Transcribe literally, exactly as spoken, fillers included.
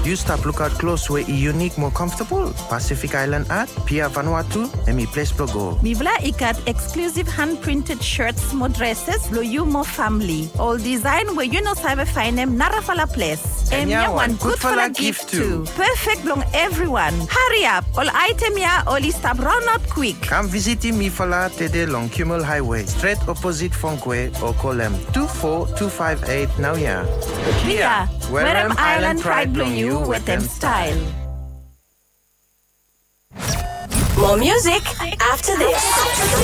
You stop look out close where e unique more comfortable. Pacific Island Art, Pia Vanuatu, and me place go. Mi vla ikat exclusive hand-printed shirts, more dresses, lo you more family. All design where you know sabe find them narafala place. And ya one one good for la gift too. Perfect long everyone. Hurry up. All item ya only stop run out quick. Come visit me for la tede long Kimmel Highway, straight opposite Funkwe, or call them two four two five eight now ya. Pia, where am Island pride blow you with them style. More music after this.